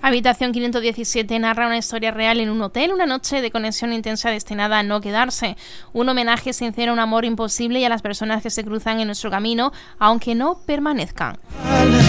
Habitación 517 narra una historia real en un hotel, una noche de conexión intensa destinada a no quedarse. Un homenaje sincero a un amor imposible y a las personas que se cruzan en nuestro camino, aunque no permanezcan.